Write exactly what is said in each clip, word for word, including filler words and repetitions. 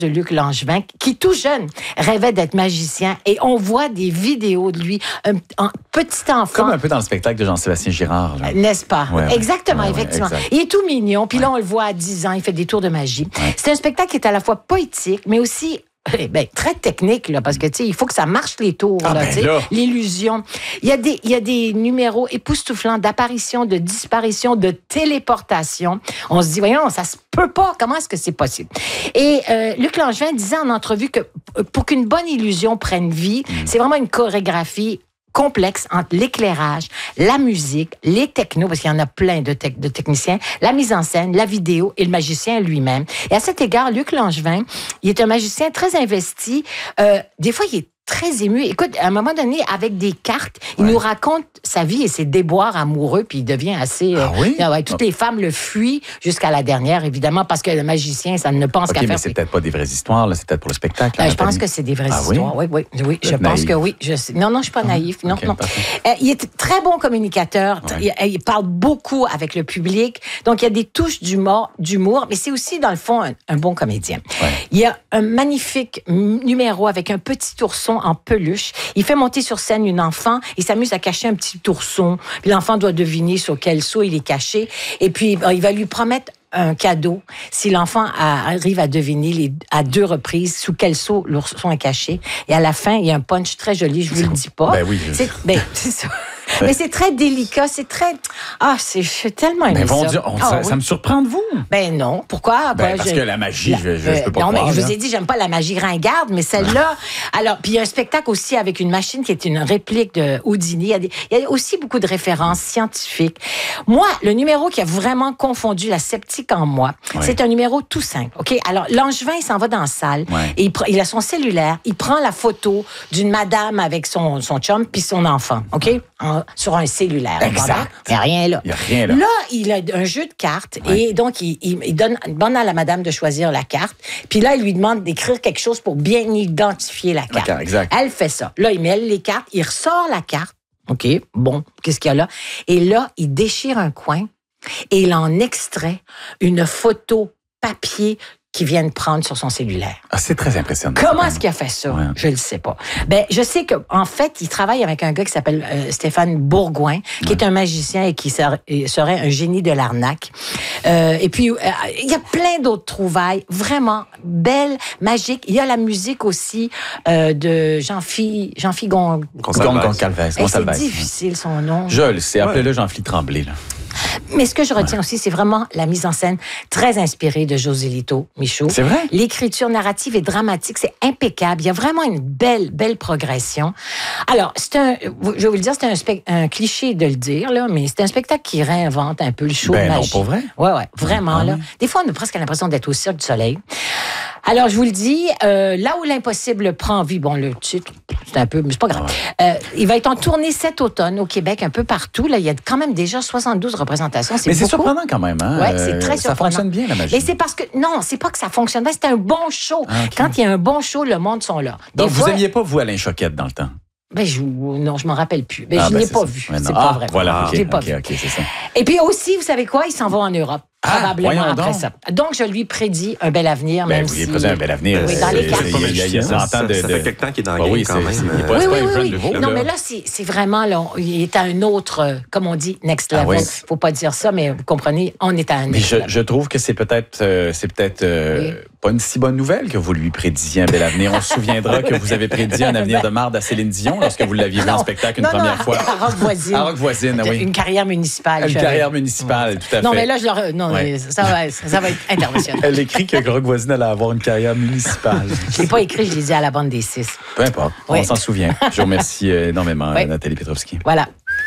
de Luc Langevin, qui tout jeune rêvait d'être magicien, et on voit des vidéos de lui, un, un petit enfant. Comme un peu dans le spectacle de Jean-Sébastien Girard. Genre. N'est-ce pas? Ouais, ouais. Exactement, ouais, effectivement. Ouais, exact. Il est tout mignon, puis ouais. là, on le voit à dix ans, il fait des tours de magie. Ouais. C'est un spectacle qui est à la fois poétique, mais aussi ben, très technique, là, parce que, tu sais, il faut que ça marche les tours, ah, là, ben tu sais, là. l'illusion. Il y a des, il y a des numéros époustouflants d'apparition, de disparition, de téléportation. On se dit, voyons, ça se peut pas. Comment est-ce que c'est possible? Et euh, Luc Langevin disait en entrevue que pour qu'une bonne illusion prenne vie, mm. c'est vraiment une chorégraphie complexe entre l'éclairage, la musique, les technos, parce qu'il y en a plein de, te- de techniciens, la mise en scène, la vidéo et le magicien lui-même. Et à cet égard, Luc Langevin, il est un magicien très investi. Euh, des fois, il est très ému. Écoute, à un moment donné, avec des cartes, il ouais. nous raconte sa vie et ses déboires amoureux, puis il devient assez... Ah oui? Euh, ouais, toutes les femmes le fuient jusqu'à la dernière, évidemment, parce que le magicien, ça ne pense okay, qu'à faire... mais c'est peut-être pas des vraies histoires, là, c'est peut-être pour le spectacle. Euh, je pense que c'est des vraies ah, histoires. Oui, oui, oui. oui je pense naïf. que oui. Je sais. Non, non, je suis pas naïf. Non, okay, non. Euh, il est très bon communicateur. Ouais. Il, il parle beaucoup avec le public. Donc, il y a des touches d'humour, d'humour, mais c'est aussi, dans le fond, un, un bon comédien. Ouais. Il y a un magnifique numéro avec un petit ourson en peluche. Il fait monter sur scène une enfant. Il s'amuse à cacher un petit ourson. Puis l'enfant doit deviner sur quel seau il est caché. Et puis, il va lui promettre un cadeau si l'enfant a, arrive à deviner les, à deux reprises sous quel seau l'ourson est caché. Et à la fin, il y a un punch très joli, je vous le dis pas. Ben oui. Je... C'est, ben, c'est ça. Mais c'est très délicat, c'est très... Ah, c'est, je suis tellement aimé ben, bon ça. Dieu, on, ah, ça, oui. ça me surprend de vous. Ben non, pourquoi? Ben, ben, parce je, que la magie, la, je, je, je peux pas non, croire. mais je là. vous ai dit, j'aime pas la magie ringarde, mais celle-là... alors, puis il y a un spectacle aussi avec une machine qui est une réplique de Houdini. Il y a, des, il y a aussi beaucoup de références scientifiques. Moi, le numéro qui a vraiment confondu la sceptique en moi, ouais. c'est un numéro tout simple, OK? Alors, Langevin, il s'en va dans la salle, ouais. et il, il a son cellulaire, il prend la photo d'une madame avec son, son chum puis son enfant, OK? En, sur un cellulaire. Exact. Il n'y a rien là. Il n'y a rien là. Là, il a un jeu de cartes ouais. et donc, il, il, il donne, donne à la madame de choisir la carte. Puis là, il lui demande d'écrire quelque chose pour bien identifier la carte. Okay, exact. Elle fait ça. Là, il met les cartes, il ressort la carte. OK, bon, qu'est-ce qu'il y a là? Et là, il déchire un coin et il en extrait une photo papier qui viennent prendre sur son cellulaire. Ah, c'est très impressionnant. Comment est-ce qu'il a fait ça? Ouais. Je ne le sais pas. Ben, je sais qu'en fait, il travaille avec un gars qui s'appelle euh, Stéphane Bourgoin, qui ouais. est un magicien et qui ser- et serait un génie de l'arnaque. Euh, et puis, euh, il y a plein d'autres trouvailles, vraiment belles, magiques. Il y a la musique aussi euh, de Jean-Philippe Jean Gon... Goncalves. C'est difficile, son nom. Je le sais. Appelez-le Jean-Philippe Tremblay, là. Mais ce que je retiens ouais. aussi, c'est vraiment la mise en scène très inspirée de José Lito Michaud. C'est vrai? L'écriture narrative et dramatique, c'est impeccable. Il y a vraiment une belle, belle progression. Alors, c'est un, je vais vous le dire, c'est un, spect, un cliché de le dire, là, mais c'est un spectacle qui réinvente un peu le show ben de magie. Non, pour vrai? Ouais, ouais, vraiment, ah, là. Oui. Des fois, on a presque l'impression d'être au Cirque du Soleil. Alors, je vous le dis, euh, là où l'impossible prend vie, bon, le titre, c'est un peu, mais c'est pas grave. Ouais. Euh, il va être en tournée cet automne au Québec, un peu partout. Là, il y a quand même déjà soixante-douze représentations. C'est mais c'est beaucoup. surprenant quand même, hein? Ouais, c'est très surprenant. Ça fonctionne bien, la magie. Mais c'est parce que, non, c'est pas que ça fonctionne bien, c'est un bon show. Ah, okay. Quand il y a un bon show, le monde sont là. Donc, Des vous fois, aimiez pas, vous, Alain Choquette, dans le temps? Ben, je, non, je m'en rappelle plus. Ben, ah, je ben, n'ai pas ça. vu. Ouais, c'est ah, pas vrai. Voilà, je l'ai okay, pas okay, vu. Okay, c'est ça. Et puis aussi, vous savez quoi? Il s'en va en Europe. Ah, probablement après donc. ça. Donc, je lui prédis un bel avenir, ben, même vous si... lui prédisez un bel avenir. Oui, dans les cartes. Il y a, il y a, il y a ça, ça, de, ça fait quelque temps qu'il est dans le bah, game oui, quand même. Il oui, n'est oui, pas un jeune nouveau. Non, là. mais là, c'est, c'est vraiment... Là, il est à un autre, comme on dit, next level. Il ah, oui. ne faut pas dire ça, mais vous comprenez, on est à un next mais level. Je, je trouve que c'est peut-être, euh, c'est peut-être euh, oui. pas une si bonne nouvelle que vous lui prédisiez un bel avenir. On se souviendra que vous avez prédit un avenir de marde à Céline Dion lorsque vous l'aviez vu en spectacle une non, première non, fois. À Roque-Voisine. À Roque-Voisine, oui. Une carrière municipale. Une carrière municipale, tout à fait. Non, mais là, je leur... non, ouais. ça, va, ça va être interventionnel. Elle écrit que Roque-Voisine allait avoir une carrière municipale. Je ne l'ai pas écrit, je l'ai dit à la bande des six. Peu importe, oui. On s'en souvient. Je vous remercie énormément, oui. Nathalie Petrovski. Voilà.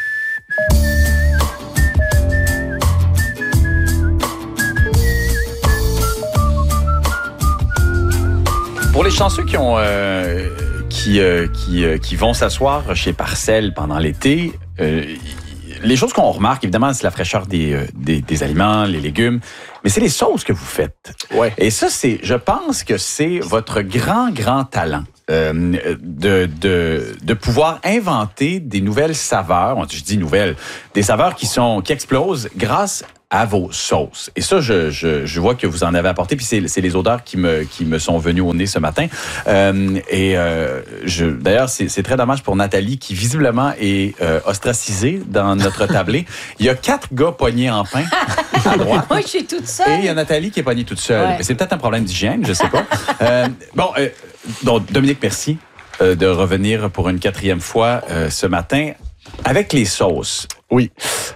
Pour les chanceux qui ont euh, qui, euh, qui, euh, qui vont s'asseoir chez Parcelles pendant l'été, euh, les choses qu'on remarque, évidemment, c'est la fraîcheur des, euh, des, des aliments, les légumes, mais c'est les sauces que vous faites. Ouais. Et ça, c'est, je pense que c'est votre grand, grand talent. Euh, de, de, de pouvoir inventer des nouvelles saveurs, je dis nouvelles, des saveurs qui sont qui explosent grâce à vos sauces. Et ça, je, je, je vois que vous en avez apporté, puis c'est, c'est les odeurs qui me, qui me sont venues au nez ce matin. Euh, et euh, je, d'ailleurs, c'est, c'est très dommage pour Nathalie, qui visiblement est euh, ostracisée dans notre tablé. Il y a quatre gars poignés en pain à droite. Moi, je suis toute seule. Et il y a Nathalie qui est poignée toute seule. Ouais. Mais c'est peut-être un problème d'hygiène, je sais pas. euh, bon, euh, donc, Dominique, merci euh, de revenir pour une quatrième fois euh, ce matin avec les sauces. Oui.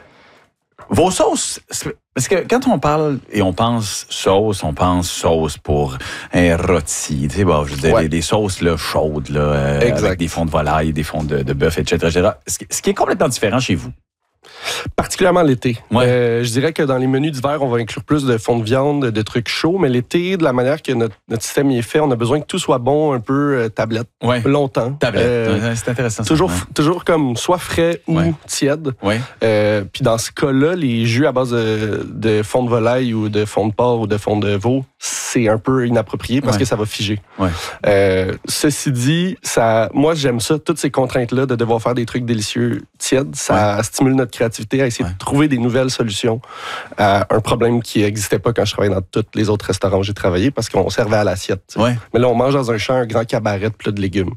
Vos sauces, parce que quand on parle et on pense sauce, on pense sauce pour un rôti, tu sais, bon, je veux dire, Ouais. des, des sauces là, chaudes, là, euh, Exact. avec des fonds de volaille, des fonds de, de bœuf, et cetera, et cetera. Ce qui, ce qui est complètement différent chez vous. Particulièrement l'été. Ouais. Euh, je dirais que dans les menus d'hiver, on va inclure plus de fond de viande, de trucs chauds, mais l'été, de la manière que notre, notre système y est fait, on a besoin que tout soit bon, un peu euh, tablette, Ouais. longtemps. Tablette. Euh, Ouais, c'est intéressant. ça. toujours, Ouais. toujours comme soit frais ou Ouais. tiède. Ouais. Euh, puis dans ce cas-là, les jus à base de, de fond de volaille ou de fond de porc ou de fond de veau, c'est un peu inapproprié parce Ouais. que ça va figer. Ouais. Euh, ceci dit, ça, moi j'aime ça, toutes ces contraintes-là de devoir faire des trucs délicieux tièdes, ça stimule notre créativité à essayer Ouais. de trouver des nouvelles solutions à un problème qui n'existait pas quand je travaillais dans tous les autres restaurants où j'ai travaillé parce qu'on servait à l'assiette. tu sais. Ouais. Mais là, on mange dans un champ un grand cabaret de plats de légumes.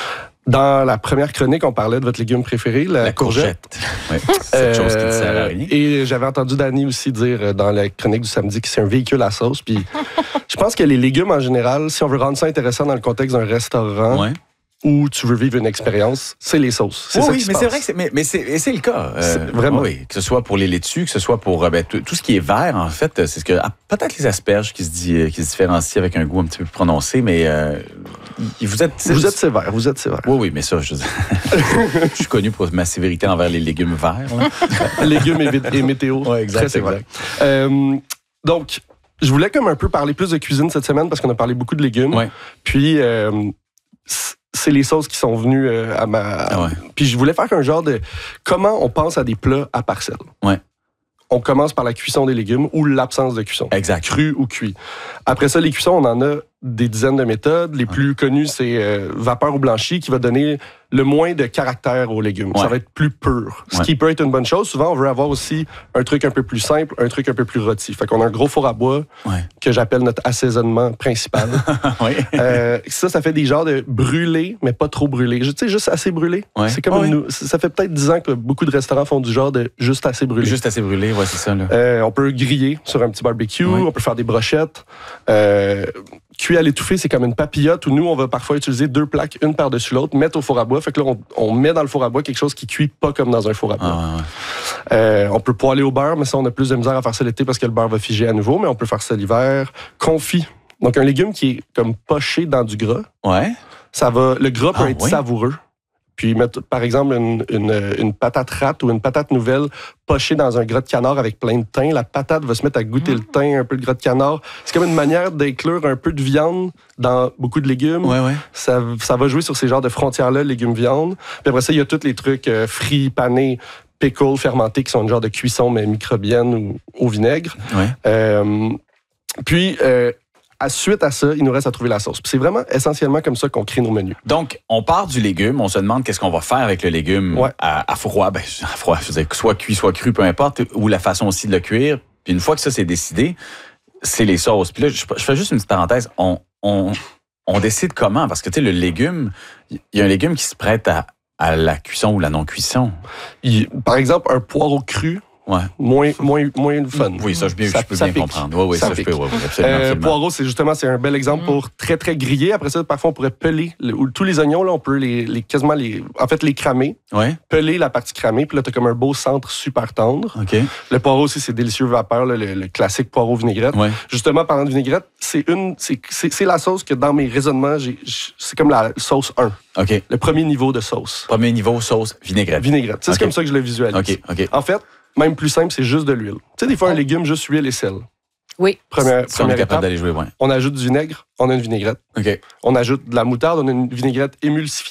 Dans la première chronique, on parlait de votre légume préféré, la, La courgette. courgette. Ouais. Cette chose qui ne sert à Euh, rien. Et j'avais entendu Dani aussi dire euh, dans la chronique du samedi que c'est un véhicule à sauce. Puis je pense que les légumes en général, si on veut rendre ça intéressant dans le contexte d'un restaurant Ouais. où tu veux vivre une expérience, c'est les sauces. C'est Oui, ça oui, qui se mais passe. c'est vrai que c'est, mais, mais c'est, et c'est le cas. Euh, C'est vraiment. Oui, que ce soit pour les laitues, que ce soit pour euh, ben, tout, tout ce qui est vert, en fait, c'est ce que ah, peut-être les asperges qui se, dit, qui se différencient avec un goût un petit peu plus prononcé, mais euh, y- vous êtes. Vous êtes sévère, vous êtes sévère. Oui, oui, mais ça, je, je suis connu pour ma sévérité envers les légumes verts. là. Légumes et, vit- et météo. Ouais, exact, Très sévère. exact. Euh, donc, je voulais comme un peu parler plus de cuisine cette semaine parce qu'on a parlé beaucoup de légumes. Ouais. Puis, euh, c- c'est les sauces qui sont venues euh, à ma... Ah ouais. Puis je voulais faire un genre de... Comment on pense à des plats à parcelles. Ouais. On commence par la cuisson des légumes ou l'absence de cuisson. Exact. Cru ou cuit. Après ça, les cuissons, on en a des dizaines de méthodes. Les plus connues, c'est euh, vapeur ou blanchi qui va donner le moins de caractère aux légumes. Ouais. Ça va être plus pur. Ce Ouais. qui peut être une bonne chose. Souvent, on veut avoir aussi un truc un peu plus simple, un truc un peu plus rôti. Fait qu'on a un gros four à bois Ouais. que j'appelle notre assaisonnement principal. oui. Euh, ça, ça fait des genres de brûlés, mais pas trop brûlés. Tu sais, juste assez brûlé. Ouais. C'est comme Ouais. une nou- ça fait peut-être dix ans que beaucoup de restaurants font du genre de juste assez brûlé. Juste assez brûlé, ouais, c'est ça. Là. Euh, on peut griller sur un petit barbecue, Oui. on peut faire des brochettes. Euh, cuit à l'étouffée, c'est comme une papillote où nous, on va parfois utiliser deux plaques, une par-dessus l'autre, mettre au four à bois. Fait que là, on, on met dans le four à bois quelque chose qui cuit pas comme dans un four à bois. Ah, ouais. Euh, on peut poêler au beurre, mais ça, on a plus de misère à faire ça l'été parce que le beurre va figer à nouveau, mais on peut faire ça l'hiver. Confit. Donc, un légume qui est comme poché dans du gras. Ouais. Ça va, le gras peut Ah, être oui? savoureux. Puis mettre, par exemple, une, une, une patate rate ou une patate nouvelle pochée dans un gras de canard avec plein de thym. La patate va se mettre à goûter le thym, un peu le gras de canard. C'est comme une manière d'inclure un peu de viande dans beaucoup de légumes. Ouais, ouais. Ça, ça va jouer sur ces genres de frontières-là, légumes-viande. Puis après ça, il y a tous les trucs euh, frits, panés, pickles, fermentés, qui sont une genre de cuisson, mais microbienne ou au vinaigre. Ouais. Euh, puis, euh, à suite à ça, il nous reste à trouver la sauce. Puis c'est vraiment essentiellement comme ça qu'on crée nos menus. Donc, on part du légume, on se demande qu'est-ce qu'on va faire avec le légume Ouais. à, à froid. Ben, à froid, je veux dire, soit cuit, soit cru, peu importe, ou la façon aussi de le cuire. Puis une fois que ça, c'est décidé, c'est les sauces. Puis là, je, je fais juste une petite parenthèse. On, on, on décide comment? Parce que, tu sais, le légume, il y a un légume qui se prête à, à la cuisson ou la non-cuisson. Il- par exemple, un poireau cru, Ouais. moins, moins, moins le fun. Oui, ça, je, bien, Ça- je peux ça bien pique. comprendre. Oui, oui, ça, Ça je pique. peux. Oui, oui, absolument, Euh, absolument. poireau, c'est justement c'est un bel exemple pour très très griller. Après ça, parfois on pourrait peler le- ou tous les oignons là, on peut les, les quasiment les, en fait les cramer, Ouais. peler la partie cramée, puis là t'as comme un beau centre super tendre. OK. Le poireau aussi c'est délicieux vapeur, là, le, le classique poireau vinaigrette. Ouais. Justement, parlant de vinaigrette, c'est une, c'est, c'est, c'est la sauce que dans mes raisonnements, j'ai, j'- c'est comme la sauce un, OK. le premier niveau de sauce. Premier niveau, sauce, vinaigrette. Vinaigrette. C'est Ok. comme ça que je le visualise. OK, OK. En fait, même plus simple, c'est juste de l'huile. Tu sais, des fois, un légume, juste huile et sel. Oui. Première, Si on est première capable étape, d'aller jouer, ouais. on ajoute du vinaigre, on a une vinaigrette. OK. On ajoute de la moutarde, on a une vinaigrette émulsifiée.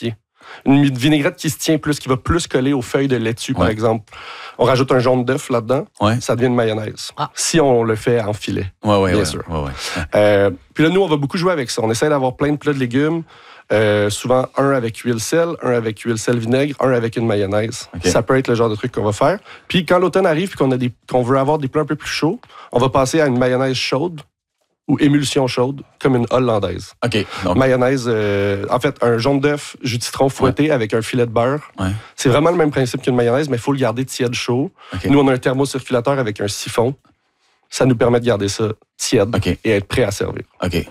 Une vinaigrette qui se tient plus, qui va plus coller aux feuilles de laitue, par ouais. exemple. On rajoute un jaune d'œuf là-dedans, ouais. ça devient une mayonnaise. Ah. Si on le fait en filet, ouais, ouais, bien ouais, sûr. Ouais, ouais. Euh, puis là, nous, on va beaucoup jouer avec ça. On essaie d'avoir plein de plats de légumes. Euh, souvent, un avec huile sel, un avec huile sel vinaigre, un avec une mayonnaise. Okay. Ça peut être le genre de truc qu'on va faire. Puis quand l'automne arrive et qu'on, a des, qu'on veut avoir des plats un peu plus chauds, on va passer à une mayonnaise chaude ou émulsion chaude, comme une hollandaise. OK. Donc... Mayonnaise, euh, en fait, un jaune d'œuf, jus de citron fouetté ouais. avec un filet de beurre. Ouais. C'est vraiment le même principe qu'une mayonnaise, mais il faut le garder tiède chaud. Okay. Nous, on a un thermocirculateur avec un siphon. Ça nous permet de garder ça tiède okay. et être prêt à servir. OK.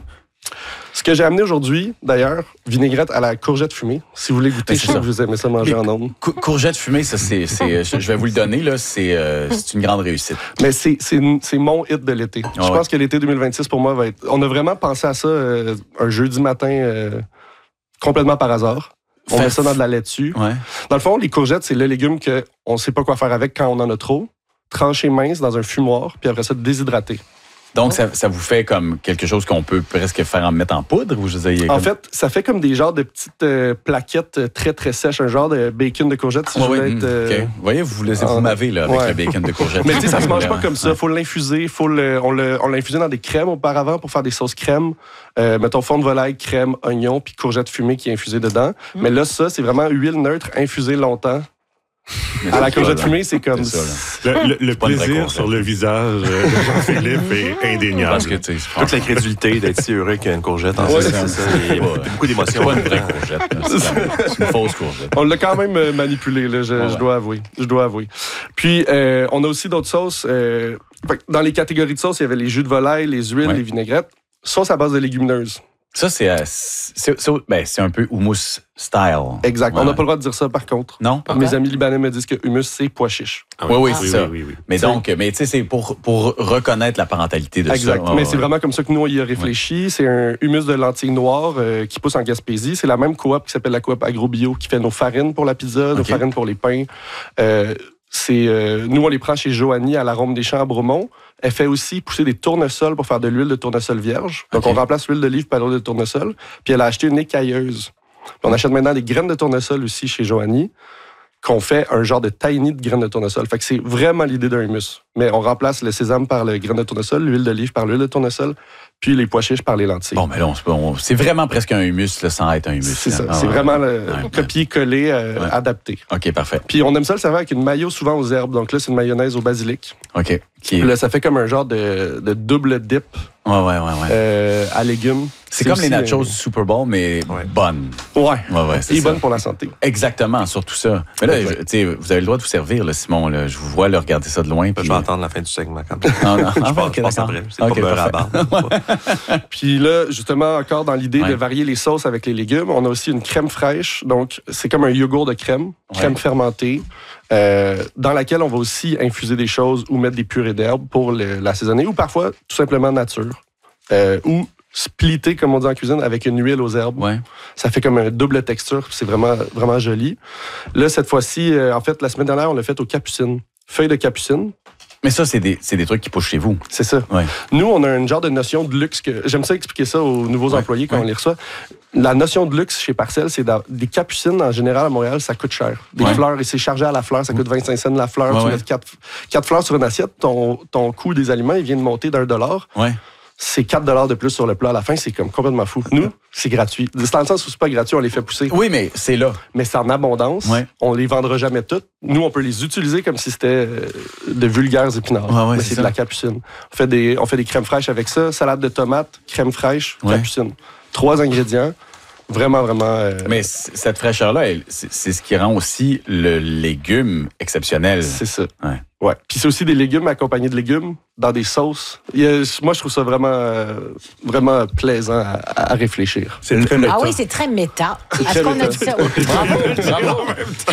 Ce que j'ai amené aujourd'hui, d'ailleurs, vinaigrette à la courgette fumée. Si vous voulez goûter, je sais que vous aimez ça manger mais, en ondes. Cou- courgette fumée, ça, c'est, c'est, je vais vous le donner, là, c'est, euh, c'est une grande réussite. Mais c'est, c'est, c'est mon hit de l'été. Oh, je ouais. pense que l'été deux mille vingt-six, pour moi, va être... On a vraiment pensé à ça euh, un jeudi matin, euh, complètement par hasard. On Fait... met ça dans de la laitue. Ouais. Dans le fond, les courgettes, c'est le légume qu'on ne sait pas quoi faire avec quand on en a trop. Tranché mince dans un fumoir, puis après ça, déshydraté. Donc, ça, ça vous fait comme quelque chose qu'on peut presque faire en mettre en poudre? Ou je disais, en comme... fait, ça fait comme des genres de petites euh, plaquettes très, très sèches, un genre de bacon de courgette, si ouais, je voulais ouais, être... Euh... Okay. Vous voyez, vous vous laissez vous maver là, avec ouais. le bacon de courgette. Mais tu sais, ça se mange pas comme ça. Il faut l'infuser. Faut le, on, le, on l'a infusé dans des crèmes auparavant pour faire des sauces crème. Euh, mettons fond de volaille, crème, oignon, puis courgette fumée qui est infusée dedans. Mm. Mais là, ça, c'est vraiment huile neutre infusée longtemps. Mais à la courgette fumée, c'est comme... C'est ça, le, le, le plaisir sur le visage de Jean-Philippe est indéniable. Parce que, tu sais, toute la crédulité d'être si heureux qu'une courgette. En ouais, fait, c'est ça. Il y a beaucoup, beaucoup d'émotions. C'est pas une vraie courgette. C'est, c'est une fausse courgette. On l'a quand même manipulé, là, je, ouais. je dois avouer. Je dois avouer. Puis, euh, on a aussi d'autres sauces. Euh, dans les catégories de sauces, il y avait les jus de volaille, les huiles, ouais. les vinaigrettes. Sauce à base de légumineuses. Ça, c'est, c'est, c'est, ben, c'est un peu hummus style. Exact. Ouais. On n'a pas le droit de dire ça, par contre. Non? Mes okay. amis libanais me disent que hummus, c'est pois chiche. Ah oui, oui, ah, c'est oui, ça. Oui, oui, oui. Mais donc, mais tu sais, c'est pour, pour reconnaître la parentalité de exact. ça. Exact. Mais ouais, c'est ouais. vraiment comme ça que nous, on y a réfléchi. Ouais. C'est un hummus de lentilles noires euh, qui pousse en Gaspésie. C'est la même coop qui s'appelle la coop AgroBio qui fait nos farines pour la pizza, okay. nos farines pour les pains. Euh, c'est, euh, nous, on les prend chez Joanie à l'Arôme des Champs à Bromont. Elle fait aussi pousser des tournesols pour faire de l'huile de tournesol vierge. Donc, okay. on remplace l'huile d'olive par l'huile de tournesol. Puis, elle a acheté une écailleuse. Puis on achète maintenant des graines de tournesol aussi chez Joanie, qu'on fait un genre de tahini de graines de tournesol. Fait que c'est vraiment l'idée d'un hummus. Mais on remplace le sésame par le graine de tournesol, l'huile d'olive par l'huile de tournesol, puis les pois chiches par les lentilles. Bon, mais là, on, on, c'est vraiment presque un hummus là, sans être un hummus. C'est ça. Ah, c'est ouais, vraiment ouais, le ouais, copier-coller euh, ouais. adapté. OK, parfait. Puis on aime ça le servir avec une mayo souvent aux herbes. Donc là, c'est une mayonnaise au basilic. OK. Qui est... Là, ça fait comme un genre de, de double dip ouais, ouais, ouais, ouais. Euh, à légumes. C'est, c'est comme les nachos euh... du Super Bowl, mais ouais. bonnes. Ouais. ouais, ouais c'est Et ça. bonnes pour la santé. Exactement, surtout ça. Mais là, tu sais, vous avez le droit de vous servir, là, Simon. Là. Je vous vois là, regarder ça de loin. Puis... Je vais attendre la fin du segment quand même. Non, non. je ah, pense, okay, je pense après. C'est okay, pas beurre à barbe. Puis là, justement, encore dans l'idée ouais. de varier les sauces avec les légumes, on a aussi une crème fraîche. Donc, c'est comme un yogourt de crème, crème ouais. fermentée, euh, dans laquelle on va aussi infuser des choses ou mettre des purées d'herbes pour le, l'assaisonner, ou parfois, tout simplement nature. Euh, ou splitter, comme on dit en cuisine, avec une huile aux herbes. Ouais. Ça fait comme une double texture, c'est vraiment, vraiment joli. Là, cette fois-ci, euh, en fait, la semaine dernière, on l'a fait aux capucines. Feuilles de capucine. Mais ça, c'est des, c'est des trucs qui poussent chez vous. C'est ça. Ouais. Nous, on a une genre de notion de luxe. Que, j'aime ça expliquer ça aux nouveaux ouais. employés quand ouais. on les reçoit. La notion de luxe chez Parcelles, c'est des capucines, en général, à Montréal, ça coûte cher. Des ouais. fleurs, et c'est chargé à la fleur, ça coûte vingt-cinq cents la fleur. Ouais, tu ouais. mets quatre, quatre fleurs sur une assiette, ton, ton coût des aliments, il vient de monter d'un dollar. Ouais. C'est quatre dollars de plus sur le plat à la fin, c'est comme complètement fou. Nous, c'est gratuit. C'est dans le sens où c'est pas gratuit, on les fait pousser. Oui, mais c'est là. Mais c'est en abondance. Ouais. On les vendra jamais toutes. Nous, on peut les utiliser comme si c'était de vulgaires épinards. Ouais, ouais, mais c'est, c'est de la capucine. On fait des, on fait des crèmes fraîches avec ça, salade de tomates, crème fraîche, ouais. capucine. Trois ingrédients. Vraiment, vraiment... Euh... Mais c- cette fraîcheur-là, elle, c'est, c'est ce qui rend aussi le légume exceptionnel. C'est ça. Ouais. Ouais. Puis c'est aussi des légumes accompagnés de légumes dans des sauces. Il y a, moi, je trouve ça vraiment, euh, vraiment plaisant à, à réfléchir. C'est très méta. Ah oui, c'est très méta. C'est Est-ce très qu'on méta. A dit ça? Bravo, bravo.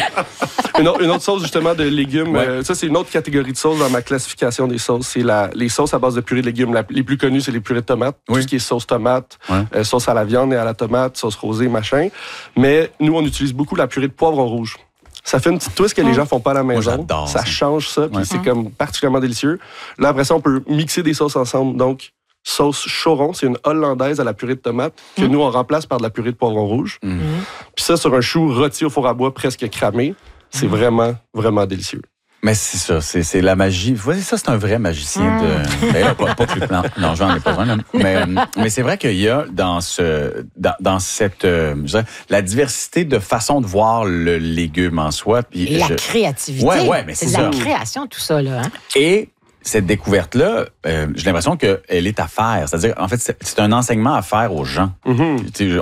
Une autre, une autre sauce, justement, de légumes. Ouais. Euh, ça, c'est une autre catégorie de sauces dans ma classification des sauces. C'est la, les sauces à base de purée de légumes. La, les plus connues, c'est les purées de tomates. Oui. Tout ce qui est sauce tomate, ouais. euh, sauce à la viande et à la tomate, sauce rosée, machin. Mais nous, on utilise beaucoup la purée de poivron rouge. Ça fait une petite twist que les gens font pas à la maison. Moi, ça ça. change ça, puis ouais. c'est comme particulièrement délicieux. Là, après ça, on peut mixer des sauces ensemble. Donc, sauce choron. C'est une hollandaise à la purée de tomate que mmh. nous, on remplace par de la purée de poivron rouge. Mmh. Puis ça, sur un chou rôti au four à bois presque cramé, c'est mmh. vraiment, vraiment délicieux. Mais c'est ça, c'est, c'est la magie. Vous voyez, ça, c'est un vrai magicien de. D'ailleurs, pas, pas plus plan. Non, j'en ai pas besoin. Mais, mais c'est vrai qu'il y a dans ce, dans, dans cette, euh, je dirais, la diversité de façon de voir le légume en soi. Puis Et je... la créativité. Ouais, ouais, mais c'est, c'est ça. de la création, tout ça, là. Hein? Et cette découverte-là, euh, j'ai l'impression qu'elle est à faire. C'est-à-dire, en fait, c'est, c'est un enseignement à faire aux gens. Mm-hmm.